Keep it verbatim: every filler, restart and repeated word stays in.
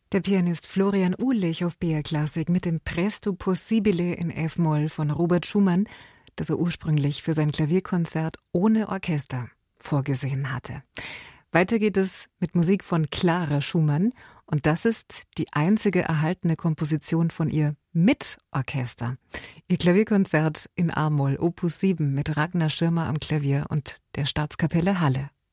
Der Pianist Florian Uhlich auf B R Klassik mit dem Presto Possibile in F-Moll von Robert Schumann, das er ursprünglich für sein Klavierkonzert ohne Orchester vorgesehen hatte. Weiter geht es mit Musik von Clara Schumann und das ist die einzige erhaltene Komposition von ihr mit Orchester. Ihr Klavierkonzert in A-Moll, Opus sieben mit Ragnar Schirmer am Klavier und der Staatskapelle Halle.